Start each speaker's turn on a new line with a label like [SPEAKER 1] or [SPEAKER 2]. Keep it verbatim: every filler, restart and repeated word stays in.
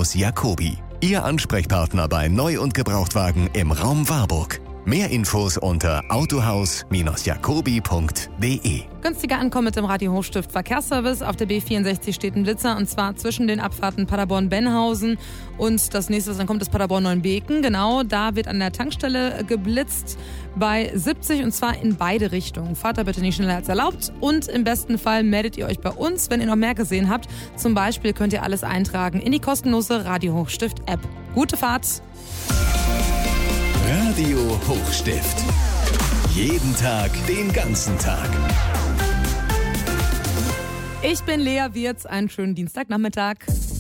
[SPEAKER 1] Jacobi. Ihr Ansprechpartner bei Neu- und Gebrauchtwagen im Raum Warburg. Mehr Infos unter autohaus jacobi punkt de.
[SPEAKER 2] Günstiger ankommen mit dem Radio Hochstift Verkehrsservice. Auf der B vierundsechzig steht ein Blitzer und zwar zwischen den Abfahrten Paderborn-Benhausen und das nächste, was dann kommt, ist Paderborn-Neuenbeken. Genau, da wird an der Tankstelle geblitzt bei siebzig und zwar in beide Richtungen. Fahrt da bitte nicht schneller als erlaubt und im besten Fall meldet ihr euch bei uns, wenn ihr noch mehr gesehen habt. Zum Beispiel könnt ihr alles eintragen in die kostenlose Radio Hochstift-App. Gute Fahrt!
[SPEAKER 1] Radio Hochstift. Jeden Tag, den ganzen Tag.
[SPEAKER 2] Ich bin Lea Wirz. Einen schönen Dienstagnachmittag.